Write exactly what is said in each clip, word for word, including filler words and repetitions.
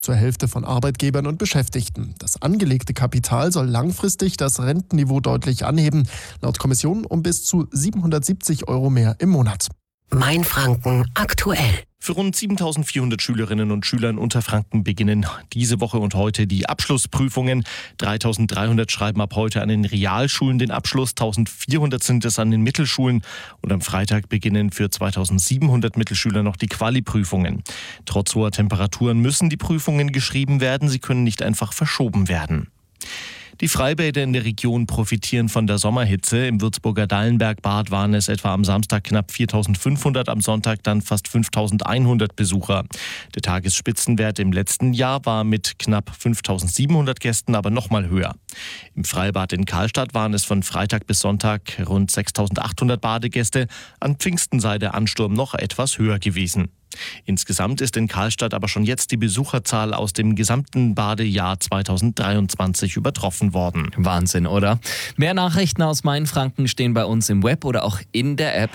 zur Hälfte von Arbeitgebern und Beschäftigten. Das angelegte Kapital soll langfristig das Rentenniveau deutlich anheben, laut Kommission um bis zu siebenhundertsiebzig Euro mehr im Monat. Mainfranken aktuell. Für rund siebentausendvierhundert Schülerinnen und Schüler in Unterfranken beginnen diese Woche und heute die Abschlussprüfungen. dreitausenddreihundert schreiben ab heute an den Realschulen den Abschluss, eintausendvierhundert sind es an den Mittelschulen und am Freitag beginnen für zweitausendsiebenhundert Mittelschüler noch die Quali-Prüfungen. Trotz hoher Temperaturen müssen die Prüfungen geschrieben werden, sie können nicht einfach verschoben werden. Die Freibäder in der Region profitieren von der Sommerhitze. Im Würzburger Dallenbergbad waren es etwa am Samstag knapp viertausendfünfhundert, am Sonntag dann fast fünftausendeinhundert Besucher. Der Tagesspitzenwert im letzten Jahr war mit knapp fünftausendsiebenhundert Gästen aber noch mal höher. Im Freibad in Karlstadt waren es von Freitag bis Sonntag rund sechstausendachthundert Badegäste. An Pfingsten sei der Ansturm noch etwas höher gewesen. Insgesamt ist in Karlstadt aber schon jetzt die Besucherzahl aus dem gesamten Badejahr zweitausenddreiundzwanzig übertroffen worden. Wahnsinn, oder? Mehr Nachrichten aus Mainfranken stehen bei uns im Web oder auch in der App.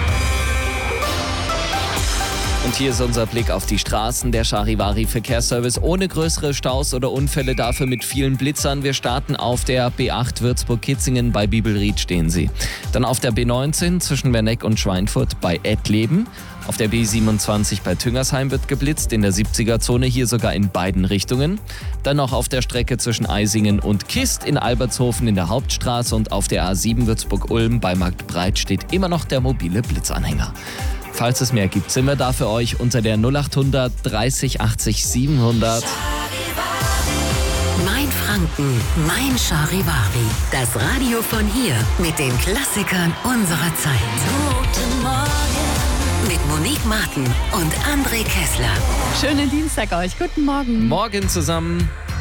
Und hier ist unser Blick auf die Straßen. Der Charivari-Verkehrsservice ohne größere Staus oder Unfälle, dafür mit vielen Blitzern. Wir starten auf der B acht Würzburg-Kitzingen, bei Bibelried stehen sie. Dann auf der B neunzehn zwischen Werneck und Schweinfurt bei Ettleben. Auf der B siebenundzwanzig bei Tüngersheim wird geblitzt, in der siebziger-Zone, hier sogar in beiden Richtungen. Dann noch auf der Strecke zwischen Eisingen und Kist in Albertshofen in der Hauptstraße und auf der A sieben Würzburg-Ulm bei Marktbreit steht immer noch der mobile Blitzanhänger. Falls es mehr gibt, sind wir da für euch unter der null achthundert dreißig achtzig siebenhundert. Mainfranken, mein Charivari. Das Radio von hier mit den Klassikern unserer Zeit. Guten Morgen. Mit Monique Martin und André Kessler. Schönen Dienstag euch. Guten Morgen. Morgen zusammen.